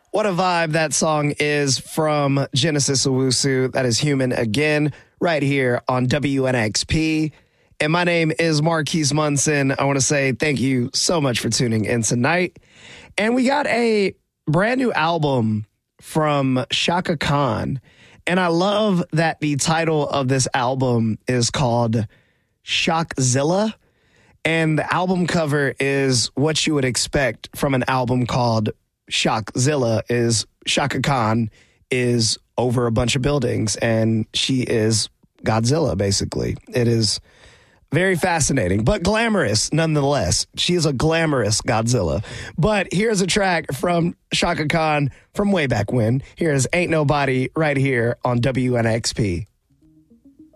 What a vibe that song is from Genesis Owusu. That is Human Again, right here on WNXP. And my name is Marquise Munson. I want to say thank you so much for tuning in tonight. And we got a brand new album from Chaka Khan. And I love that the title of this album is called Shockzilla. And the album cover is what you would expect from an album called Shockzilla. Is Chaka Khan is over a bunch of buildings and she is Godzilla, basically. It is very fascinating, but glamorous nonetheless. She is a glamorous Godzilla. But here's a track from Chaka Khan from way back when. Here's Ain't Nobody right here on WNXP.